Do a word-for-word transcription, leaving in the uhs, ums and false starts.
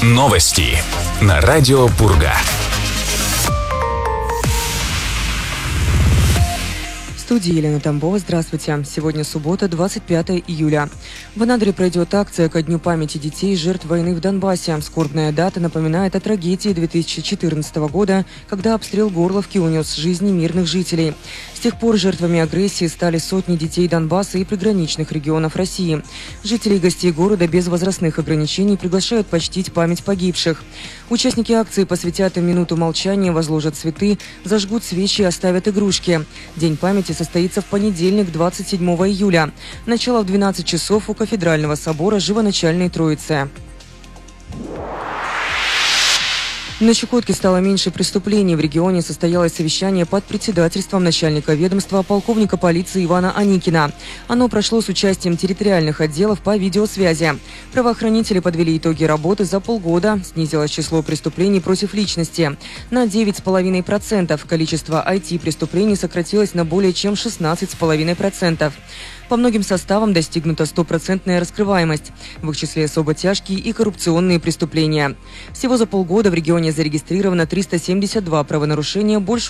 Новости на радио Пурга. В студии Елена Тамбова. Здравствуйте. Сегодня суббота, двадцать пятое июля. В Анадыре пройдет акция ко Дню памяти детей, жертв войны в Донбассе. Скорбная дата напоминает о трагедии две тысячи четырнадцатого года, когда обстрел Горловки унес жизни мирных жителей. С тех пор жертвами агрессии стали сотни детей Донбасса и приграничных регионов России. Жители и гостей города без возрастных ограничений приглашают почтить память погибших. Участники акции посвятят им минуту молчания, возложат цветы, зажгут свечи и оставят игрушки. День памяти состоится в понедельник, двадцать седьмого июля. Начало в двенадцать часов у Кафедрального собора Живоначальной Троицы. На Чукотке стало меньше преступлений. В регионе состоялось совещание под председательством начальника ведомства полковника полиции Ивана Аникина. Оно прошло с участием территориальных отделов по видеосвязи. Правоохранители подвели итоги работы за полгода. Снизилось число преступлений против личности на девять целых пять десятых процента. Количество ай ти-преступлений сократилось на более чем шестнадцать целых пять десятых процента. По многим составам достигнута стопроцентная раскрываемость. В их числе особо тяжкие и коррупционные преступления. Всего за полгода в регионе зарегистрировано триста семьдесят два правонарушения, больше